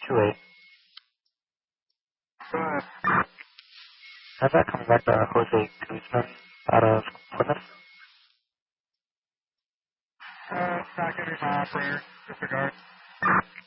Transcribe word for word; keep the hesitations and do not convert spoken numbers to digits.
two eight. Have that coming back to Jose Guzman out of Plymouth. Uh, not going to be my operator. Disregard.